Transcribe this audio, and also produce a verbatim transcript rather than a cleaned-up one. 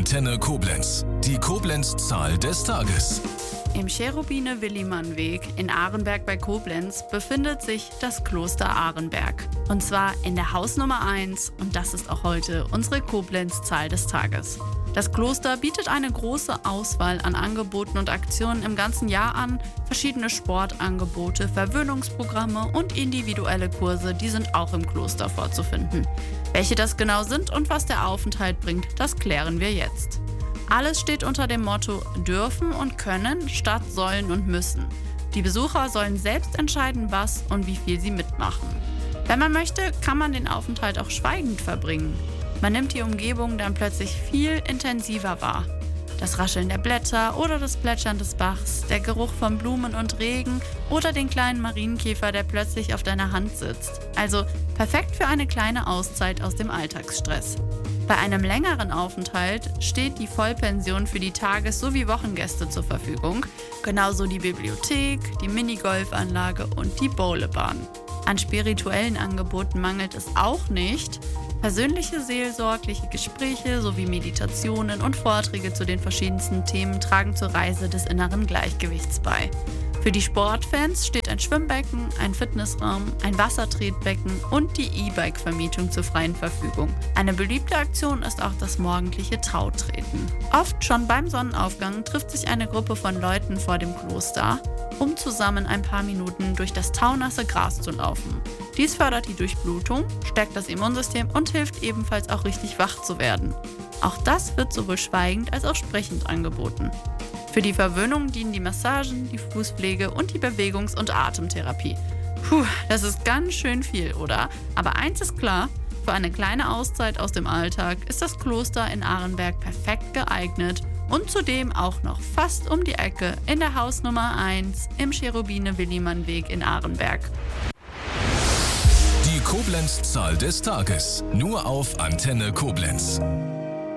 Antenne Koblenz. Die Koblenz-Zahl des Tages. Im Cherubine-Willimann-Weg in Arenberg bei Koblenz befindet sich das Kloster Arenberg. Und zwar in der Hausnummer eins, und das ist auch heute unsere Koblenz-Zahl des Tages. Das Kloster bietet eine große Auswahl an Angeboten und Aktionen im ganzen Jahr an, verschiedene Sportangebote, Verwöhnungsprogramme und individuelle Kurse, die sind auch im Kloster vorzufinden. Welche das genau sind und was der Aufenthalt bringt, das klären wir jetzt. Alles steht unter dem Motto dürfen und können statt sollen und müssen. Die Besucher sollen selbst entscheiden, was und wie viel sie mitmachen. Wenn man möchte, kann man den Aufenthalt auch schweigend verbringen. Man nimmt die Umgebung dann plötzlich viel intensiver wahr. Das Rascheln der Blätter oder das Plätschern des Bachs, der Geruch von Blumen und Regen oder den kleinen Marienkäfer, der plötzlich auf deiner Hand sitzt. Also perfekt für eine kleine Auszeit aus dem Alltagsstress. Bei einem längeren Aufenthalt steht die Vollpension für die Tages- sowie Wochengäste zur Verfügung, genauso die Bibliothek, die Minigolfanlage und die Bowlebahn. An spirituellen Angeboten mangelt es auch nicht. Persönliche seelsorgliche Gespräche sowie Meditationen und Vorträge zu den verschiedensten Themen tragen zur Reise des inneren Gleichgewichts bei. Für die Sportfans steht ein Schwimmbecken, ein Fitnessraum, ein Wassertretbecken und die E-Bike-Vermietung zur freien Verfügung. Eine beliebte Aktion ist auch das morgendliche Tautreten. Oft schon beim Sonnenaufgang trifft sich eine Gruppe von Leuten vor dem Kloster, um zusammen ein paar Minuten durch das taunasse Gras zu laufen. Dies fördert die Durchblutung, stärkt das Immunsystem und hilft ebenfalls auch richtig wach zu werden. Auch das wird sowohl schweigend als auch sprechend angeboten. Für die Verwöhnung dienen die Massagen, die Fußpflege und die Bewegungs- und Atemtherapie. Puh, das ist ganz schön viel, oder? Aber eins ist klar, für eine kleine Auszeit aus dem Alltag ist das Kloster in Arenberg perfekt geeignet und zudem auch noch fast um die Ecke in der Hausnummer eins im Cherubine-Willimann-Weg in Arenberg. Die Koblenz-Zahl des Tages. Nur auf Antenne Koblenz.